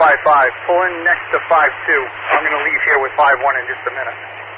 5-5. Pull in next to 5-2. I'm going to leave here with 5-1 in just a minute.